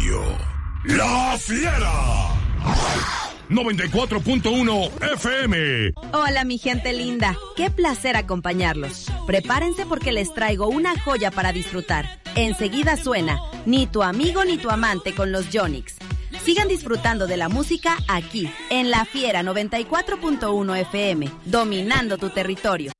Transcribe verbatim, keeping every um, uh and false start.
Radio. La Fiera. noventa y cuatro punto uno F M. Hola mi gente linda, qué placer acompañarlos. Prepárense porque les traigo una joya para disfrutar. Enseguida suena Ni tu amigo ni tu amante con los Yonix. Sigan disfrutando de la música aquí, en La Fiera noventa y cuatro punto uno F M, dominando tu territorio.